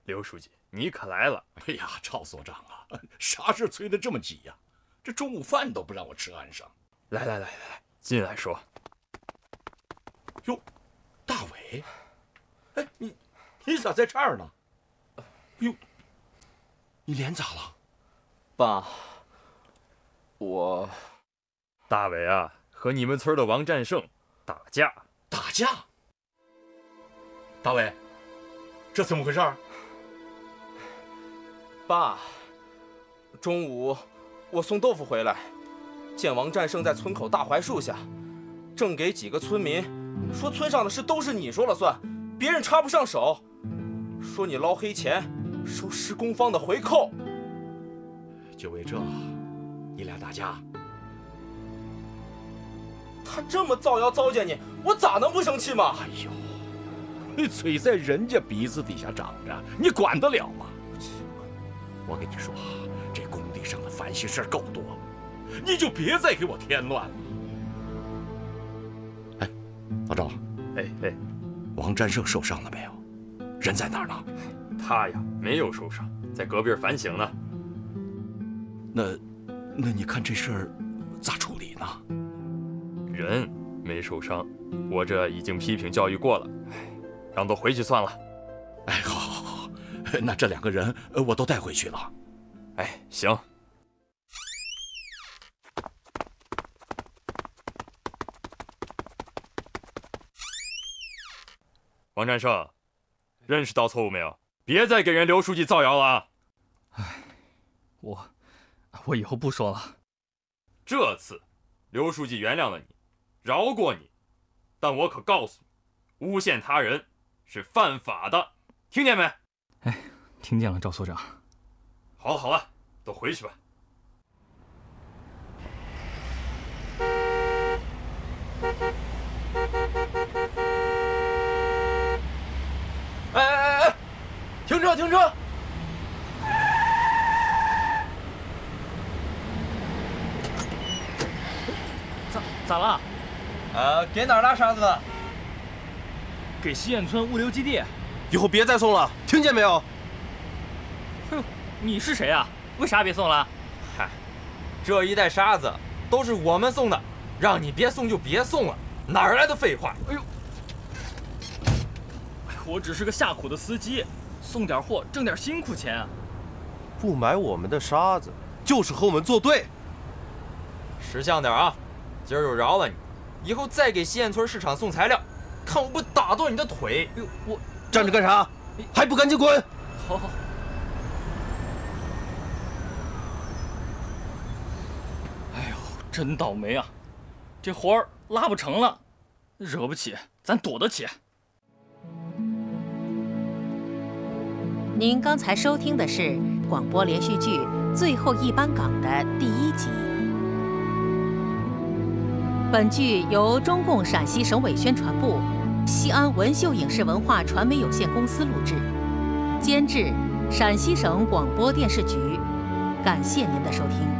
刘书记，你可来了！ 哎呀，赵所长啊，啥事催得这么急呀？这中午饭都不让我吃岸上。 来，进来说。 哟，大伟，哎，你咋在这儿呢？哟，你脸咋了？ 爸，我大伟啊，和你们村的王占胜打架。 打架？大伟，这怎么回事？ 爸，中午我送豆腐回来，见王占胜在村口大槐树下，正给几个村民说村上的事都是你说了算，别人插不上手，说你捞黑钱，收施工方的回扣。 就为这，你俩打架？ 他这么造谣糟践你，我咋能不生气嘛？ 哎呦，你嘴在人家鼻子底下长着，你管得了吗？我跟你说，这工地上的烦心事够多了，你就别再给我添乱了。哎，老赵， 哎， 王占胜受伤了没有？人在哪儿呢？ 他呀，没有受伤，在隔壁反省呢。 那你看这事儿咋处理呢？ 人没受伤，我这已经批评教育过了，让都回去算了。 哎，好，那这2个人我都带回去了。 哎，行。王占胜，认识到错误没有？别再给人刘书记造谣了啊！ 哎，我以后不说了。 这次刘书记原谅了你，饶过你，但我可告诉你，诬陷他人是犯法的，听见没？ 哎，听见了，赵所长。 好了，都回去吧。 哎，停车！ 咋了？ 给哪儿拉沙子呢？ 给西堰村物流基地。 以后别再送了，听见没有？ 哼，你是谁啊？为啥别送了？ 嗨，这一袋沙子都是我们送的，让你别送就别送了，哪儿来的废话？ 哎呦，我只是个下苦的司机，送点货挣点辛苦钱啊。 不买我们的沙子，就是和我们作对。 识相点啊！今儿就饶了你，以后再给西堰村市场送材料，看我不打断你的腿！ 哎呦，我站着干啥？还不赶紧滚！ 好。哎呦，真倒霉啊！这活儿拉不成了，惹不起，咱躲得起。 您刚才收听的是广播连续剧《最后一班岗》的第1集。本剧由中共陕西省委宣传部、西安文秀影视文化传媒有限公司录制，监制陕西省广播电视局。感谢您的收听。